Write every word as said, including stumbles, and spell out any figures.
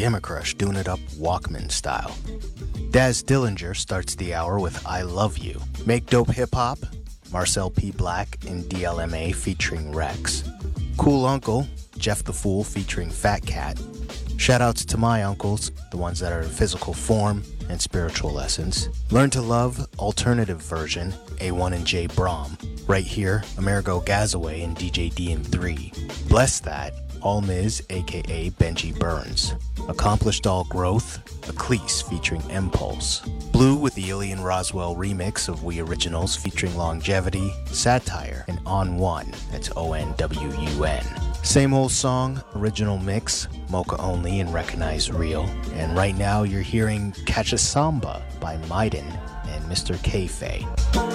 Gamma Crush doing it up Walkman style. Daz Dillinger starts the hour with I Love You. Make Dope Hip Hop, Marcel P. Black and D L M A featuring Rex. Cool Uncle, Jeff the Fool featuring Fat Cat. Shoutouts to my uncles, the ones that are in physical form and spiritual lessons. Learn to Love, alternative version, A one and J Brahm. Right here, Amerigo Gazaway and D J D in three. Bless That, All Miz, aka Benji Burns. Accomplished All Growth, Eclise featuring Impulse. Blue with the Ilian Roswell remix of We Originals featuring Longevity, Satire, and On One, that's O N W U N. Same Old Song, original mix, Mocha Only and Recognize Real. And right now you're hearing Catch a Samba by Maiden and Mister K-Fay.